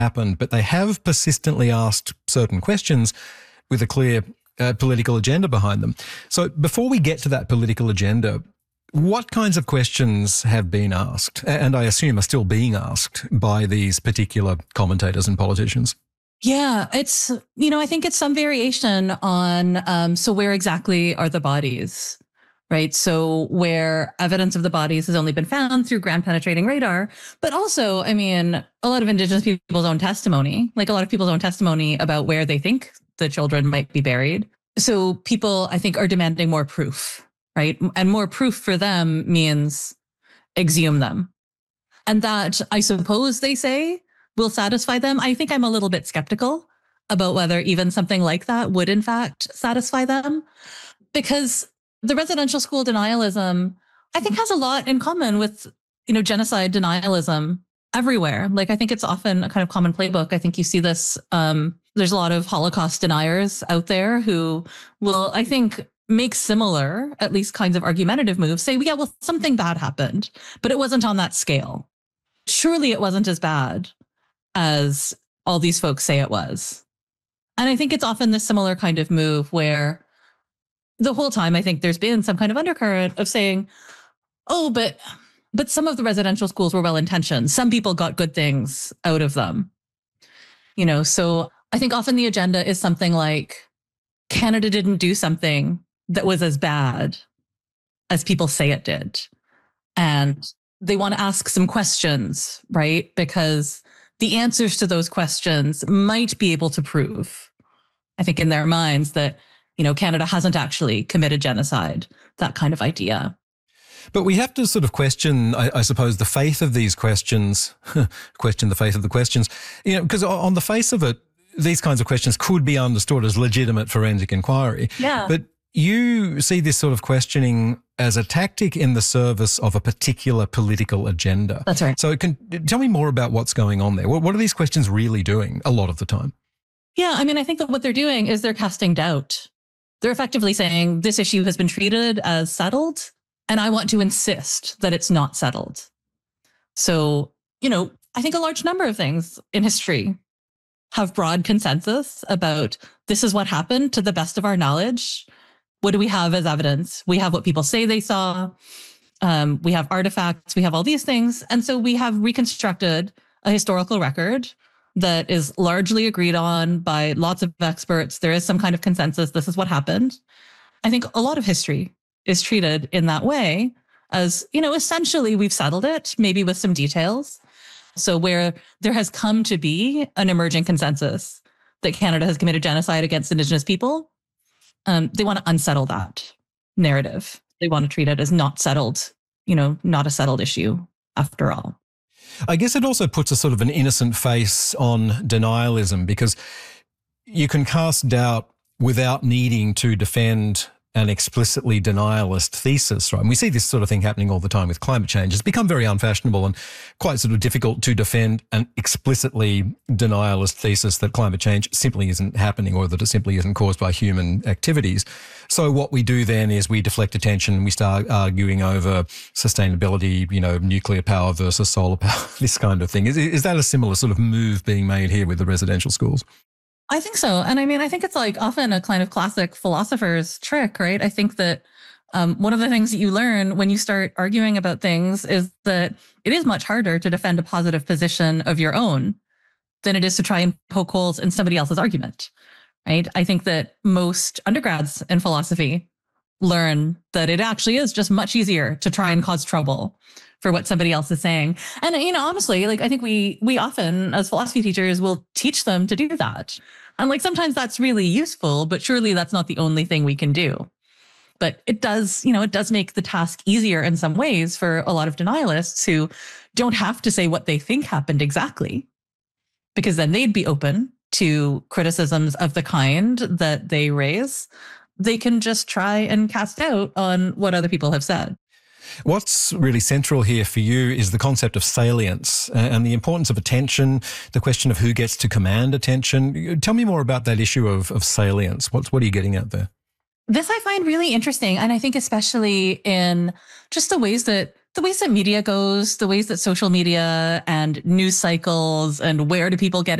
happened, but they have persistently asked certain questions with a clear political agenda behind them. So before we get to that political agenda, what kinds of questions have been asked, and I assume are still being asked by these particular commentators and politicians? Yeah, it's, I think it's some variation on, so where exactly are the bodies, right? So where evidence of the bodies has only been found through ground penetrating radar, but also, a lot of Indigenous people's own testimony, like a lot of people's own testimony about where they think the children might be buried. So people, I think, are demanding more proof, right? And more proof for them means exhume them. And that, I suppose they say, will satisfy them. I think I'm a little bit skeptical about whether even something like that would in fact satisfy them, because the residential school denialism, I think, has a lot in common with, genocide denialism everywhere. Like, I think it's often a kind of common playbook. I think you see this, there's a lot of Holocaust deniers out there who will, I think, make similar, at least kinds of argumentative moves, say, yeah, well, something bad happened, but it wasn't on that scale. Surely it wasn't as bad as all these folks say it was. And I think it's often this similar kind of move where the whole time I think there's been some kind of undercurrent of saying, oh, but some of the residential schools were well-intentioned. Some people got good things out of them. So I think often the agenda is something like, Canada didn't do something that was as bad as people say it did. And they want to ask some questions, right? Because the answers to those questions might be able to prove, I think, in their minds that, Canada hasn't actually committed genocide, that kind of idea. But we have to sort of question, I suppose, the faith of these questions, question the faith of the questions, because on the face of it, these kinds of questions could be understood as legitimate forensic inquiry. Yeah. But you see this sort of questioning as a tactic in the service of a particular political agenda. That's right. So tell me more about what's going on there. What are these questions really doing a lot of the time? Yeah, I think that what they're doing is they're casting doubt. They're effectively saying this issue has been treated as settled, and I want to insist that it's not settled. So, I think a large number of things in history have broad consensus about this is what happened to the best of our knowledge. What do we have as evidence? We have what people say they saw. We have artifacts. We have all these things. And so we have reconstructed a historical record that is largely agreed on by lots of experts. There is some kind of consensus. This is what happened. I think a lot of history is treated in that way as, essentially we've settled it, maybe with some details. So where there has come to be an emerging consensus that Canada has committed genocide against Indigenous people, they want to unsettle that narrative. They want to treat it as not settled, not a settled issue after all. I guess it also puts a sort of an innocent face on denialism, because you can cast doubt without needing to defend an explicitly denialist thesis, right? And we see this sort of thing happening all the time with climate change. It's become very unfashionable and quite sort of difficult to defend an explicitly denialist thesis that climate change simply isn't happening, or that it simply isn't caused by human activities. So what we do then is we deflect attention and we start arguing over sustainability, nuclear power versus solar power, this kind of thing. Is that a similar sort of move being made here with the residential schools? I think so. And I think it's like often a kind of classic philosopher's trick, right? I think that one of the things that you learn when you start arguing about things is that it is much harder to defend a positive position of your own than it is to try and poke holes in somebody else's argument, right? I think that most undergrads in philosophy learn that it actually is just much easier to try and cause trouble for what somebody else is saying. And, honestly, I think we often, as philosophy teachers, will teach them to do that. And sometimes that's really useful, but surely that's not the only thing we can do. But it does make the task easier in some ways for a lot of denialists who don't have to say what they think happened exactly, because then they'd be open to criticisms of the kind that they raise. They can just try and cast doubt on what other people have said. What's really central here for you is the concept of salience and the importance of attention, the question of who gets to command attention. Tell me more about that issue of salience. What are you getting at there? This I find really interesting. And I think especially in just the ways that the ways that media goes, the ways that social media and news cycles and where do people get